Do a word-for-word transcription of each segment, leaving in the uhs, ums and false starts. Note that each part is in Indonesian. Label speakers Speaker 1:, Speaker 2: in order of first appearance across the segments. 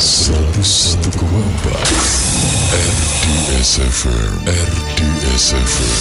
Speaker 1: seratus tujuh empat R D S F M, R D S F M.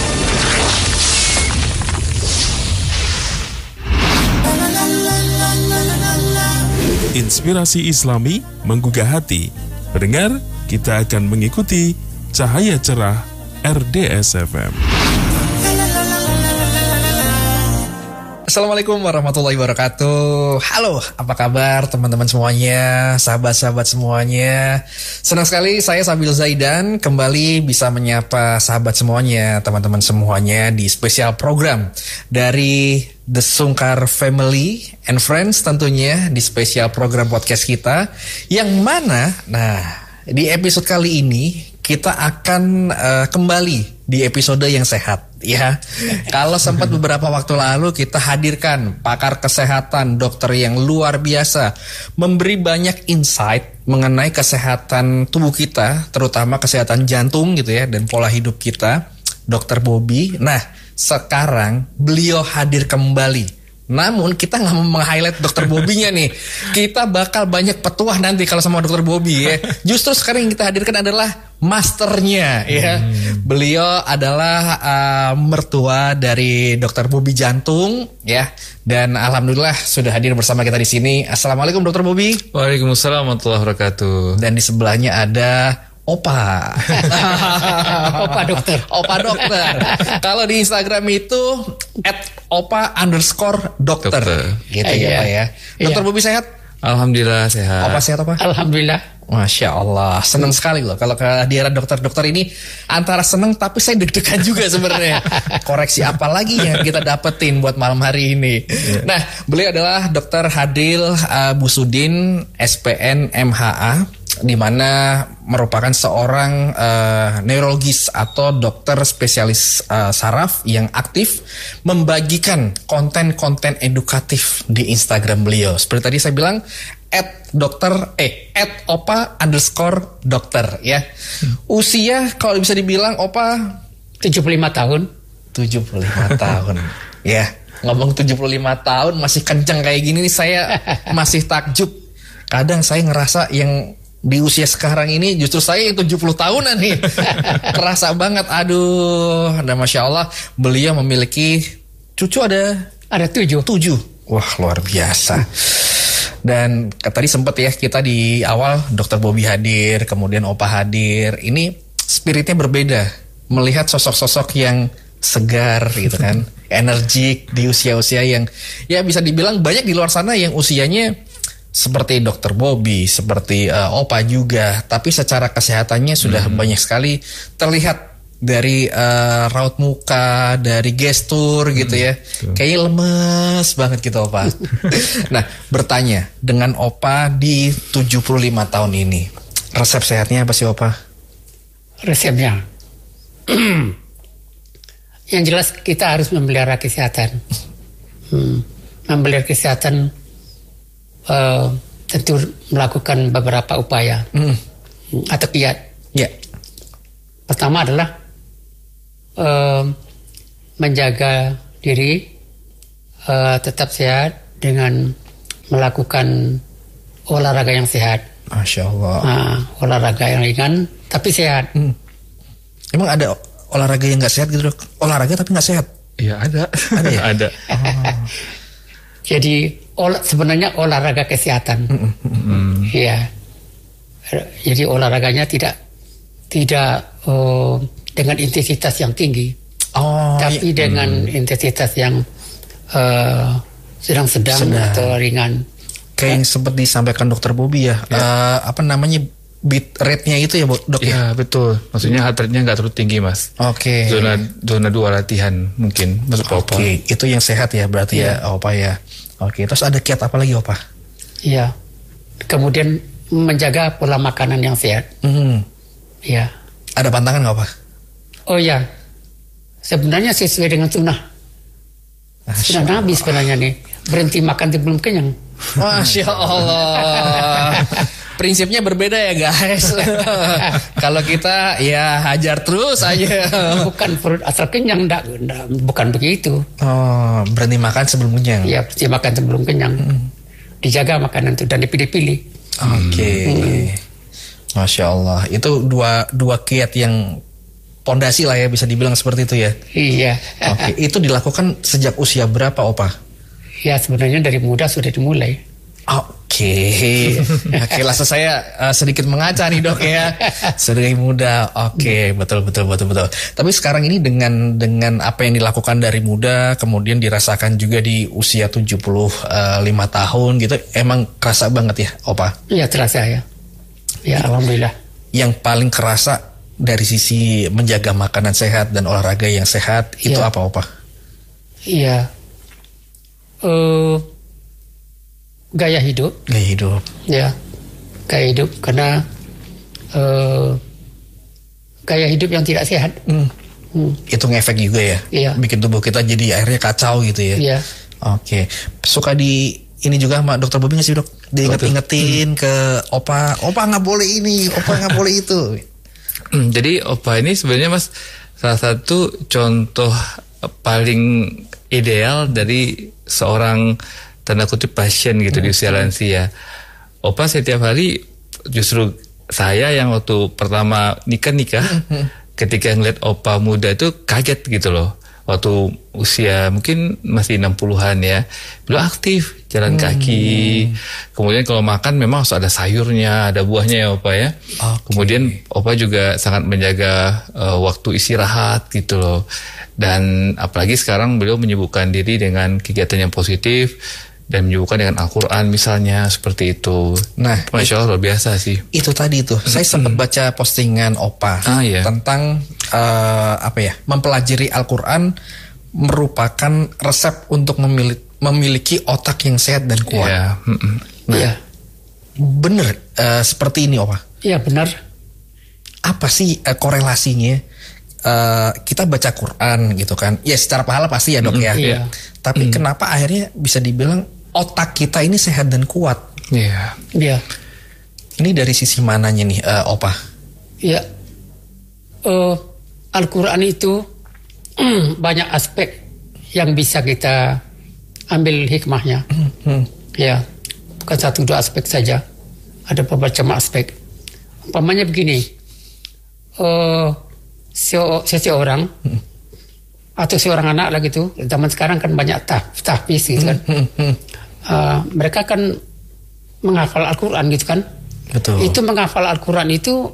Speaker 2: Inspirasi Islami menggugah hati. Pendengar, kita akan mengikuti cahaya cerah R D S F M.
Speaker 3: Assalamualaikum warahmatullahi wabarakatuh. Halo, apa kabar teman-teman semuanya, sahabat-sahabat semuanya. Senang sekali saya Sabil Zaidan kembali bisa menyapa sahabat semuanya, teman-teman semuanya di spesial program dari The Sungkar Family and Friends, tentunya di spesial program podcast kita. Yang mana, nah di episode kali ini kita akan uh, kembali di episode yang sehat. Ya, kalau sempat beberapa waktu lalu kita hadirkan pakar kesehatan, dokter yang luar biasa, memberi banyak insight mengenai kesehatan tubuh kita, terutama kesehatan jantung gitu ya, dan pola hidup kita, dokter Bobby. Nah, sekarang beliau hadir kembali. Namun kita nggak mau meng-highlight dokter Bobby-nya nih. Kita bakal banyak petuah nanti kalau sama dokter Bobby ya. Justru sekarang yang kita hadirkan adalah masternya ya. Hmm. Beliau adalah uh, mertua dari dokter Bobby jantung ya. Dan alhamdulillah sudah hadir bersama kita di sini. Assalamualaikum dokter Bobby.
Speaker 4: Waalaikumsalam warahmatullahi wabarakatuh.
Speaker 3: Dan di sebelahnya ada Opa.
Speaker 5: Opa dokter.
Speaker 3: Opa dokter. Kalau di Instagram itu at opa underscore dokter. dokter. Gitu ya, ya Pak ya. Dokter iya. Bobby sehat?
Speaker 4: Alhamdulillah sehat.
Speaker 3: Opa sehat apa?
Speaker 5: Alhamdulillah.
Speaker 3: Masya Allah, senang sekali loh kalau kehadiran dokter-dokter ini. Antara senang tapi saya deg-degan juga sebenarnya. Koreksi apa lagi yang kita dapetin buat malam hari ini. Yeah. Nah, beliau adalah dokter Hadil uh, Busudin S P N M H A, di mana merupakan seorang uh, neurologis atau dokter spesialis uh, saraf yang aktif membagikan konten-konten edukatif di Instagram beliau. Seperti tadi saya bilang, at dokter eh at opa underscore dokter ya. Hmm. Usia kalau bisa dibilang Opa
Speaker 5: tujuh puluh lima tahun.
Speaker 3: tujuh puluh lima tahun. Ya, ngomong tujuh puluh lima tahun masih kenceng kayak gini nih, saya masih takjub. Kadang saya ngerasa yang di usia sekarang ini justru saya yang tujuh puluh tahunan nih. Kerasa banget, aduh. Dan Masya Allah, beliau memiliki cucu ada
Speaker 5: Ada tujuh
Speaker 3: Tujuh Wah, luar biasa. Dan tadi sempat ya kita di awal dokter Bobby hadir, kemudian Opa hadir. Ini spiritnya berbeda, melihat sosok-sosok yang segar gitu kan. Energik di usia-usia yang ya bisa dibilang banyak di luar sana yang usianya seperti dokter Bobby, seperti uh, Opa juga, tapi secara kesehatannya sudah hmm. banyak sekali terlihat dari uh, raut muka, dari gestur gitu ya. Hmm, kayaknya lemes banget gitu Opa. Nah, bertanya, dengan Opa di tujuh puluh lima tahun ini, resep sehatnya apa sih Opa?
Speaker 5: Resepnya yang jelas kita harus memelihara kesehatan. hmm. Memelihara kesehatan uh, tentu melakukan beberapa upaya hmm. atau kiat.
Speaker 3: Ya.
Speaker 5: Pertama adalah uh, menjaga diri uh, tetap sehat dengan melakukan olahraga yang sehat.
Speaker 3: Masya Allah.
Speaker 5: Nah, olahraga yang ringan tapi sehat.
Speaker 3: Hmm. Emang ada olahraga yang nggak sehat gitu dok? Olahraga tapi nggak sehat?
Speaker 4: Iya ada.
Speaker 3: Ada ya?
Speaker 4: Ada.
Speaker 3: Oh.
Speaker 5: Jadi ol, sebenarnya olahraga kesehatan. Iya. Mm-hmm. Jadi olahraganya tidak tidak uh, dengan intensitas yang tinggi,
Speaker 3: oh,
Speaker 5: tapi iya. dengan hmm. intensitas yang uh, sedang-sedang atau ringan.
Speaker 3: Kayak yang sempat disampaikan dokter Bobby ya, ya. Uh, apa namanya beat rate-nya itu ya dok
Speaker 4: ya? Betul, maksudnya heart rate-nya nggak terlalu tinggi mas.
Speaker 3: Oke. Okay.
Speaker 4: Zona zona dua latihan mungkin masuk Opa.
Speaker 3: Oke, okay. Itu yang sehat ya berarti ya, ya Opa ya. Oke, okay. Terus ada kiat apa lagi Opa?
Speaker 5: Iya. Kemudian menjaga pola makanan yang sehat.
Speaker 3: Hmm.
Speaker 5: Iya.
Speaker 3: Ada pantangan nggak Opa?
Speaker 5: Oh ya, sebenarnya sesuai dengan sunnah. Sunnah Nabi sebenarnya nih, berhenti makan sebelum kenyang.
Speaker 3: Masya Allah. Prinsipnya berbeda ya guys. Kalau kita ya hajar terus aja.
Speaker 5: Bukan perut asal kenyang, enggak, enggak, bukan begitu.
Speaker 3: Oh, berhenti makan sebelum kenyang.
Speaker 5: Iya, berhenti makan sebelum kenyang. Hmm. Dijaga makanan itu dan dipilih-pilih.
Speaker 3: Oke. Hmm. Masya Allah. Itu dua dua kiat yang pondasi lah ya, bisa dibilang seperti itu ya.
Speaker 5: Iya.
Speaker 3: Oke. Itu dilakukan sejak usia berapa, Opa?
Speaker 5: Ya sebenarnya dari muda sudah dimulai.
Speaker 3: Oke. Oke, langsung saya uh, sedikit mengaca nih dok ya. Sedari muda. Oke, betul betul betul betul. Tapi sekarang ini dengan dengan apa yang dilakukan dari muda, kemudian dirasakan juga di usia tujuh puluh lima tahun gitu, emang kerasa banget ya, Opa?
Speaker 5: Iya terasa ya. Ya alhamdulillah.
Speaker 3: Yang paling kerasa dari sisi menjaga makanan sehat dan olahraga yang sehat itu
Speaker 5: ya.
Speaker 3: apa, Opa?
Speaker 5: Iya. Uh, gaya hidup.
Speaker 3: Gaya hidup.
Speaker 5: Ya, gaya hidup karena uh, gaya hidup yang tidak sehat.
Speaker 3: Hmm.
Speaker 5: Hmm.
Speaker 3: Itu ngefek juga ya.
Speaker 5: Iya.
Speaker 3: Bikin tubuh kita jadi akhirnya kacau gitu ya.
Speaker 5: Iya.
Speaker 3: Oke. Suka di ini juga sama dokter Bobi nggak sih dok? Diinget-ingetin hmm. ke Opa, Opa nggak boleh ini, Opa nggak boleh itu.
Speaker 4: Hmm, jadi Opa ini sebenarnya Mas salah satu contoh paling ideal dari seorang tanda kutip pasien gitu hmm. di usia lansia. Opa setiap hari justru saya yang waktu pertama nikah-nikah hmm. ketika ngeliat Opa muda itu kaget gitu loh. Waktu usia mungkin masih enam puluhan ya, beliau aktif jalan hmm. kaki. Kemudian kalau makan memang harus ada sayurnya, ada buahnya ya Opa ya. Okay. Kemudian Opa juga sangat menjaga uh, waktu istirahat gitu loh. Dan apalagi sekarang beliau menyibukkan diri dengan kegiatan yang positif dan menyibukkan dengan Al-Quran misalnya, seperti itu. Nah, Masya Allah luar biasa sih.
Speaker 3: Itu tadi tuh, saya sempat baca postingan Opa
Speaker 4: ah, iya.
Speaker 3: tentang uh, apa ya, mempelajari Al-Quran merupakan resep untuk memiliki, memiliki otak yang sehat dan kuat.
Speaker 4: Iya.
Speaker 3: Nah,
Speaker 5: ya.
Speaker 3: bener uh, seperti ini Opa.
Speaker 5: Iya benar.
Speaker 3: Apa sih uh, korelasinya? Uh, kita baca Quran gitu kan, ya secara pahala pasti ya dok
Speaker 4: mm,
Speaker 3: ya.
Speaker 5: Iya.
Speaker 3: Tapi
Speaker 4: mm.
Speaker 3: kenapa akhirnya bisa dibilang otak kita ini sehat dan kuat?
Speaker 4: Iya.
Speaker 5: Iya.
Speaker 3: Ini dari sisi mananya nih, uh, Opa?
Speaker 5: Iya. Uh, Al-Quran itu banyak aspek yang bisa kita ambil hikmahnya.
Speaker 3: Hmm.
Speaker 5: Ya, bukan satu dua aspek saja. Ada berbagai aspek. Umpamanya begini. Uh, seseorang hmm. atau seorang anak lah gitu, zaman sekarang kan banyak tah, tahfiz gitu kan.
Speaker 3: Hmm, hmm,
Speaker 5: uh, mereka kan menghafal Al-Quran gitu kan.
Speaker 3: Betul.
Speaker 5: Itu menghafal Al-Quran itu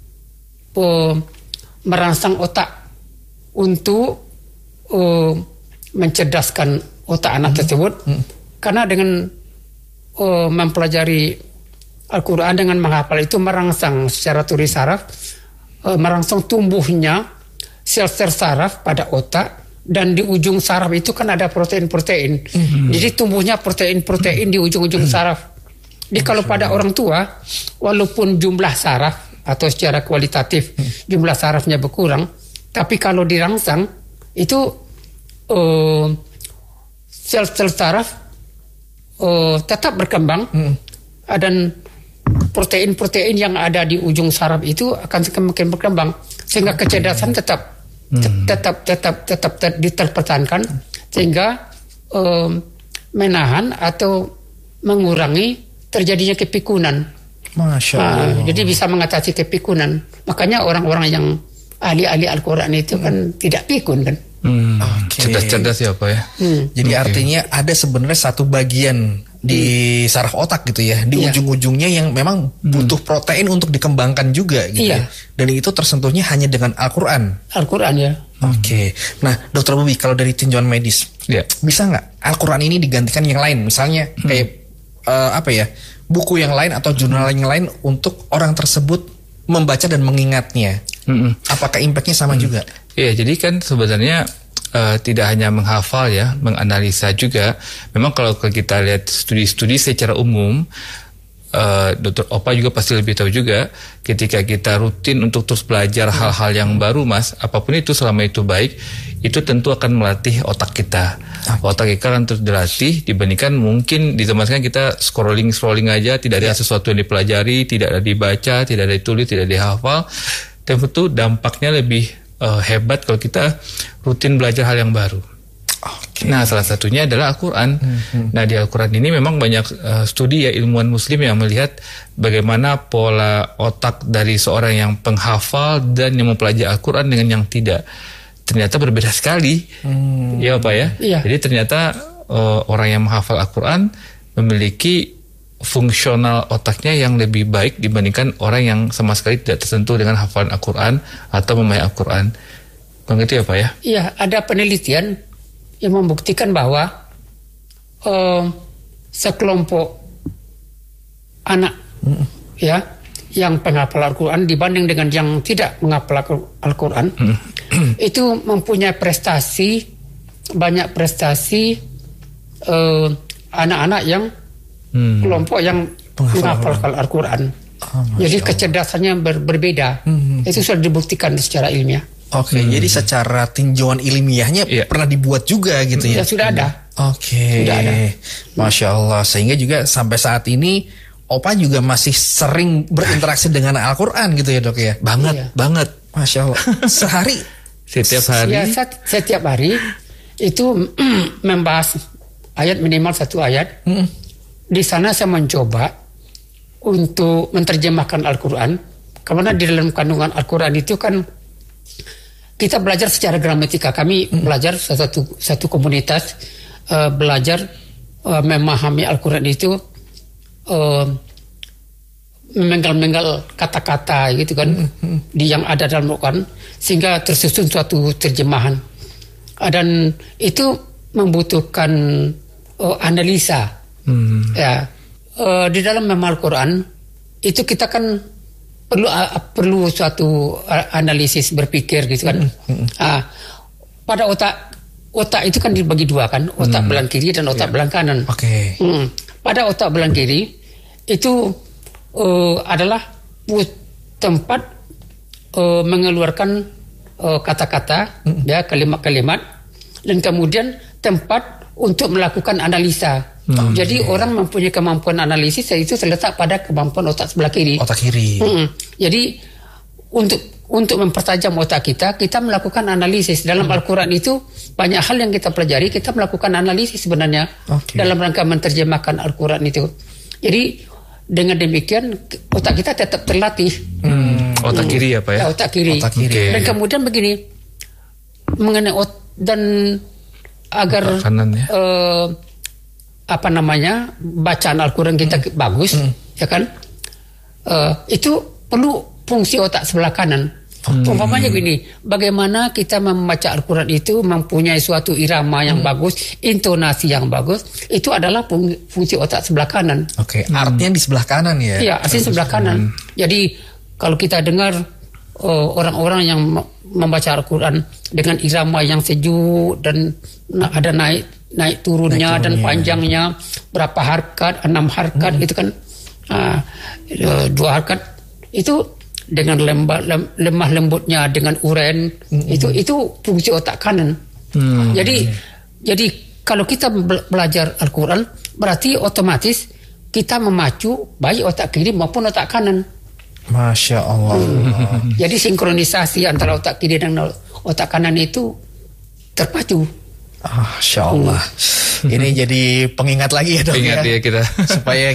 Speaker 5: uh, merangsang otak untuk uh, mencerdaskan otak anak hmm. tersebut. Hmm. Karena dengan uh, mempelajari Al-Quran dengan menghafal itu merangsang secara turis saraf, merangsang tumbuhnya sel-sel saraf pada otak, dan di ujung saraf itu kan ada protein-protein. Mm-hmm. Jadi tumbuhnya protein-protein di ujung-ujung mm-hmm. saraf. Jadi kalau pada orang tua, walaupun jumlah saraf atau secara kualitatif mm-hmm. jumlah sarafnya berkurang, tapi kalau dirangsang itu uh, sel-sel saraf uh, tetap berkembang mm-hmm. dan protein-protein yang ada di ujung saraf itu akan semakin berkembang sehingga kecerdasan tetap hmm. tetap tetap tetap diterpertahankan sehingga um, menahan atau mengurangi terjadinya kepikunan.
Speaker 3: Masya Allah.
Speaker 5: Nah, jadi bisa mengatasi kepikunan. Makanya orang-orang yang ahli-ahli Al-Quran itu kan tidak pikun kan.
Speaker 4: Hmm.
Speaker 3: Okay.
Speaker 4: Cerdas-cerdas ya Pak ya.
Speaker 5: Hmm.
Speaker 3: Jadi
Speaker 4: okay.
Speaker 3: artinya ada sebenarnya satu bagian di hmm. saraf otak gitu ya, di iya. ujung-ujungnya yang memang butuh hmm. protein untuk dikembangkan juga gitu.
Speaker 5: Iya.
Speaker 3: Ya. Dan itu tersentuhnya hanya dengan Al-Quran.
Speaker 5: Al-Quran ya.
Speaker 3: Oke. Okay. Nah, Dokter Bobi, kalau dari tinjauan medis,
Speaker 4: yeah.
Speaker 3: bisa nggak Al-Quran ini digantikan yang lain? Misalnya hmm. kayak uh, apa ya, buku yang lain atau jurnal yang lain untuk orang tersebut membaca dan mengingatnya. Hmm. Apakah impactnya sama hmm. juga?
Speaker 4: Iya, jadi kan sebenarnya Uh, tidak hanya menghafal ya, menganalisa juga. Memang kalau kita lihat studi-studi secara umum, uh, Dokter Opa juga pasti lebih tahu juga, ketika kita rutin untuk terus belajar hmm. hal-hal yang baru Mas, apapun itu selama itu baik, itu tentu akan melatih otak kita. Okay. Otak kita kan terus dilatih dibandingkan mungkin di zaman sekarang kita scrolling-scrolling aja, tidak ada yeah. sesuatu yang dipelajari, tidak ada dibaca, tidak ada ditulis, tidak dihafal. Tentu dampaknya lebih Uh, hebat kalau kita rutin belajar hal yang baru.
Speaker 3: Okay.
Speaker 4: Nah, salah satunya adalah Al-Quran. Hmm. Nah, di Al-Quran ini memang banyak uh, studi ya ilmuwan muslim yang melihat bagaimana pola otak dari seorang yang penghafal dan yang mempelajari Al-Quran dengan yang tidak. Ternyata berbeda sekali. Hmm. Ya, Pak ya?
Speaker 5: Iya.
Speaker 4: Jadi ternyata uh, orang yang menghafal Al-Quran memiliki fungsional otaknya yang lebih baik dibandingkan orang yang sama sekali tidak tersentuh dengan hafalan Al-Quran atau memahami Al-Quran. Begitu ya Pak ya?
Speaker 5: Iya, ada penelitian yang membuktikan bahwa uh, sekelompok anak mm. ya yang penghafal Al-Quran dibanding dengan yang tidak menghafal Al-Quran mm. itu mempunyai prestasi, banyak prestasi uh, anak-anak yang mm. kelompok yang menghafal Al-Quran. Oh, jadi kecerdasannya ber, berbeda. Mm. Itu sudah dibuktikan secara ilmiah.
Speaker 3: Oke, okay, hmm. jadi secara tinjauan ilmiahnya yeah. pernah dibuat juga gitu ya?
Speaker 5: Ya sudah ada.
Speaker 3: Oke, okay. Masya Allah. Sehingga juga sampai saat ini Opa juga masih sering berinteraksi dengan Al-Quran gitu ya dok ya?
Speaker 4: Banget, iya. banget.
Speaker 3: Masya Allah. Sehari?
Speaker 4: Setiap hari?
Speaker 5: Ya, setiap hari itu membahas ayat minimal satu ayat. Hmm. Di sana saya mencoba untuk menerjemahkan Al-Quran. Karena di dalam kandungan Al-Quran itu kan kita belajar secara gramatika. Kami hmm. belajar satu satu komunitas uh, belajar uh, memahami Al-Quran itu uh, memenggal-menggal kata-kata gitu kan hmm. di yang ada dalam Al-Quran sehingga tersusun suatu terjemahan. Dan itu membutuhkan uh, analisa. Hmm. Ya, uh, di dalam memahami Al-Quran itu kita kan perlu uh, perlu suatu uh, analisis berpikir gitu kan. Mm-hmm. Uh, pada otak otak itu kan dibagi dua kan, otak mm. belang kiri dan otak yeah. belang kanan.
Speaker 3: Oke. Okay.
Speaker 5: Mm. Pada otak belang kiri itu uh, adalah tempat uh, mengeluarkan uh, kata-kata, mm. ya kalimat-kalimat, dan kemudian tempat untuk melakukan analisa. Hmm. Jadi orang mempunyai kemampuan analisis itu terletak pada kemampuan otak sebelah kiri.
Speaker 3: Otak kiri.
Speaker 5: Hmm. Jadi untuk untuk mempertajam otak kita, kita melakukan analisis. Dalam hmm. Al-Quran itu banyak hal yang kita pelajari, kita melakukan analisis sebenarnya okay. dalam rangka menerjemahkan Al-Quran itu. Jadi dengan demikian otak kita tetap terlatih.
Speaker 4: Hmm. Otak hmm. kiri ya Pak ya?
Speaker 5: Ya, otak kiri.
Speaker 3: Otak kiri.
Speaker 5: Dan kemudian begini mengenai ot dan agar
Speaker 4: otak kanan ya.
Speaker 5: Uh, apa namanya bacaan Al-Quran kita hmm. bagus hmm. ya kan uh, itu perlu fungsi otak sebelah kanan. hmm. Umpamanya gini, bagaimana kita membaca Al-Quran itu mempunyai suatu irama yang hmm. bagus, intonasi yang bagus, itu adalah fungsi otak sebelah kanan.
Speaker 3: Oke, okay. hmm. artinya di sebelah kanan ya?
Speaker 5: Iya, artinya sebelah kanan. Hmm. Jadi kalau kita dengar uh, orang-orang yang membaca Al-Quran dengan irama yang sejuk dan ada naik naik turunnya, naik turunnya dan panjangnya berapa harkat, enam harkat hmm. itu kan uh, dua harkat itu dengan lembah, lem, lemah lembutnya dengan uren hmm. itu itu fungsi otak kanan. Hmm. Jadi hmm. jadi kalau kita belajar Al-Quran berarti otomatis kita memacu baik otak kiri maupun otak kanan.
Speaker 3: Masya Allah.
Speaker 5: Hmm. Jadi sinkronisasi antara otak kiri dan otak kanan itu terpacu.
Speaker 3: Masya Allah. Ini jadi pengingat lagi ya dok.
Speaker 4: Pengingat ya, ya kita.
Speaker 3: Supaya